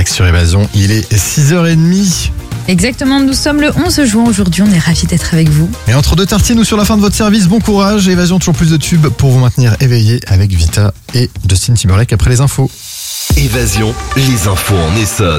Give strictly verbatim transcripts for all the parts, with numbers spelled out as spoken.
direct sur Évasion. Il est six heures trente. Exactement, nous sommes le onze juin aujourd'hui, on est ravis d'être avec vous. Et entre deux tartines ou sur la fin de votre service, bon courage. Évasion, toujours plus de tubes pour vous maintenir éveillé avec Vita et Justin Timberlake après les infos. Évasion, les infos en Essonne.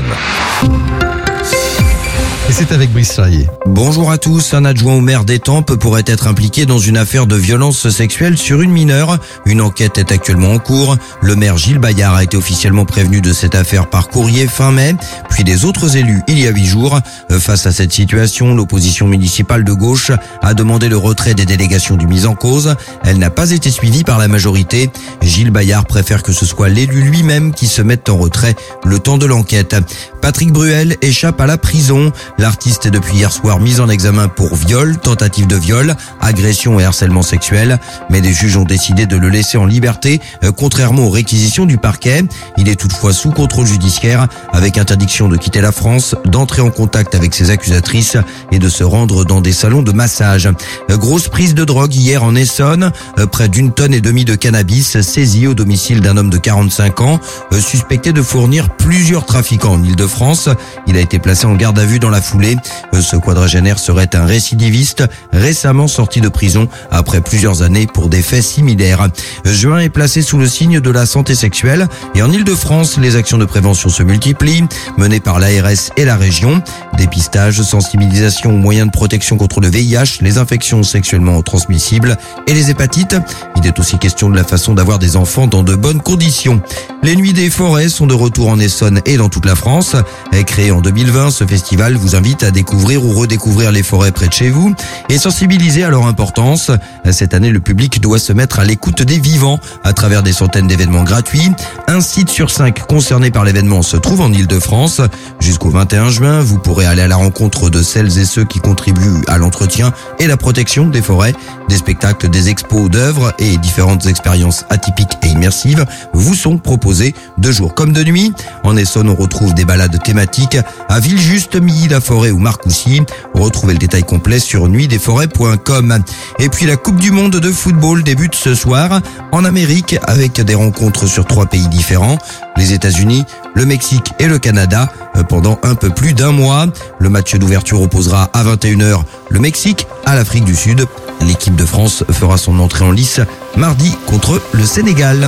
Et c'est avec Brice Charrier. Bonjour à tous. Un adjoint au maire d'Étampes pourrait être impliqué dans une affaire de violence sexuelle sur une mineure. Une enquête est actuellement en cours. Le maire Gilles Bayard a été officiellement prévenu de cette affaire par courrier fin mai, puis des autres élus il y a huit jours. Face à cette situation, l'opposition municipale de gauche a demandé le retrait des délégations du mis en cause. Elle n'a pas été suivie par la majorité. Gilles Bayard préfère que ce soit l'élu lui-même qui se mette en retrait le temps de l'enquête. Patrick Bruel échappe à la prison. L'artiste est depuis hier soir mis en examen pour viol, tentative de viol, agression et harcèlement sexuel. Mais les juges ont décidé de le laisser en liberté, euh, contrairement aux réquisitions du parquet. Il est toutefois sous contrôle judiciaire, avec interdiction de quitter la France, d'entrer en contact avec ses accusatrices et de se rendre dans des salons de massage. Euh, grosse prise de drogue hier en Essonne. Euh, près d'une tonne et demie de cannabis saisie au domicile d'un homme de quarante-cinq ans, euh, suspecté de fournir plusieurs trafiquants en Île-de-France. Il a été placé en garde à vue dans la foulée. Ce quadragénaire serait un récidiviste récemment sorti de prison après plusieurs années pour des faits similaires. Juin est placé sous le signe de la santé sexuelle et en Île-de-France, les actions de prévention se multiplient, menées par l'A R S et la région. Dépistage, sensibilisation aux moyens de protection contre le V I H, les infections sexuellement transmissibles et les hépatites. Il est aussi question de la façon d'avoir des enfants dans de bonnes conditions. Les Nuits des Forêts sont de retour en Essonne et dans toute la France. Créé en deux mille vingt, ce festival vous invite à découvrir ou redécouvrir les forêts près de chez vous et sensibiliser à leur importance. Cette année, le public doit se mettre à l'écoute des vivants à travers des centaines d'événements gratuits. Un site sur cinq concerné par l'événement se trouve en Île-de-France. Jusqu'au vingt et un juin, vous pourrez aller à la rencontre de celles et ceux qui contribuent à l'entretien et la protection des forêts. Des spectacles, des expos d'œuvres et différentes expériences atypiques et immersives vous sont proposés de jour comme de nuit. En Essonne, on retrouve des balades thématiques à Villejuste, Milly, la Forêt ou Marcoussis. Retrouvez le détail complet sur nuit des forêts point com. Et puis la Coupe du Monde de football débute ce soir en Amérique avec des rencontres sur trois pays différents. Les États-Unis, le Mexique et le Canada pendant un peu plus d'un mois. Le match d'ouverture opposera à vingt et une heures le Mexique à l'Afrique du Sud. L'équipe de France fera son entrée en lice mardi contre le Sénégal.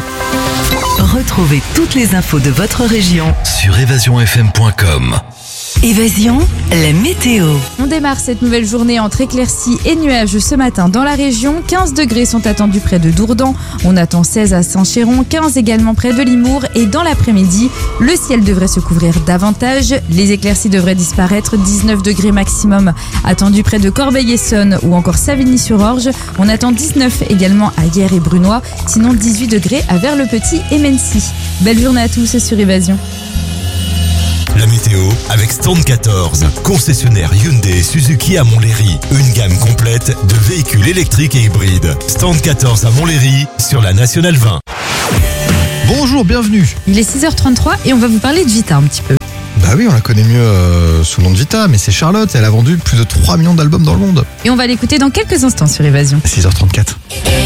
Retrouvez toutes les infos de votre région Sur évasion f m point com. Évasion, la météo. On démarre cette nouvelle journée entre éclaircies et nuages ce matin dans la région. quinze degrés sont attendus près de Dourdan. On attend seize à Saint-Chéron, quinze également près de Limours. Et dans l'après-midi, le ciel devrait se couvrir davantage. Les éclaircies devraient disparaître. dix-neuf degrés maximum attendus près de Corbeil-Essonnes ou encore Savigny-sur-Orge. On attend dix-neuf également à Hyères et Brunois. Sinon dix-huit degrés à Vers-le-Petit et Mency. Belle journée à tous sur Évasion. La météo avec Stand quatorze, concessionnaire Hyundai et Suzuki à Montlhéry. Une gamme complète de véhicules électriques et hybrides. Stand quatorze à Montlhéry sur la Nationale vingt. Bonjour, bienvenue. Il est six heures trente-trois et on va vous parler de Vita un petit peu. Bah oui, on la connaît mieux euh, sous le nom de Vita, mais c'est Charlotte, elle a vendu plus de trois millions d'albums dans le monde. Et on va l'écouter dans quelques instants sur Évasion. six heures trente-quatre.